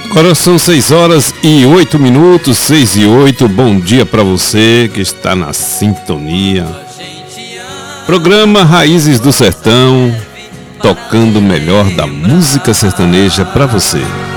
Agora são 6h08, 6h08. Bom dia para você que está na sintonia. Programa Raízes do Sertão, tocando o melhor da música sertaneja para você.